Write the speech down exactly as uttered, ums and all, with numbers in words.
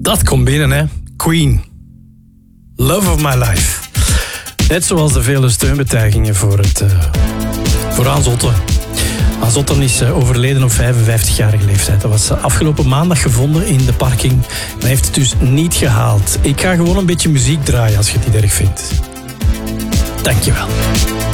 Dat komt binnen, hè. Queen. Love of my life. Net zoals de vele steunbetuigingen voor, het, uh, voor Hans Otten. Hans Otten is uh, overleden op vijfenvijftigjarige leeftijd. Dat was uh, afgelopen maandag gevonden in de parking. Hij heeft het dus niet gehaald. Ik ga gewoon een beetje muziek draaien als je het niet erg vindt. Dankjewel.